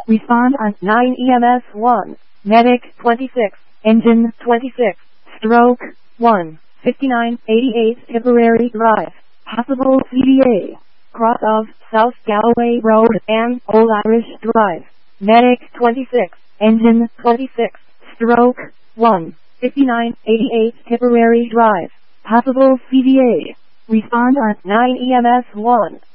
Respond on 9 EMS 1. Medic 26. Engine 26. Stroke 1. 5988 Tipperary Drive. Possible CVA. Cross of South Galloway Road and Old Irish Drive. Medic 26. Engine 26. Stroke 1. 5988 Tipperary Drive. Possible CVA. Respond on 9 EMS 1.